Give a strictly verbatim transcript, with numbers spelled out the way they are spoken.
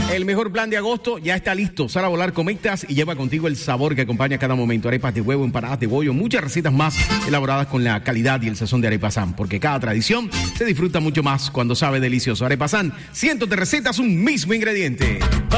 El mejor plan de agosto ya está listo. Sal a volar con Mectas y lleva contigo el sabor que acompaña cada momento. Arepas de huevo, empanadas de bollo, muchas recetas más elaboradas con la calidad y el sazón de Arepasan. Porque cada tradición se disfruta mucho más cuando sabe delicioso. Arepasan, cientos de recetas, un mismo ingrediente.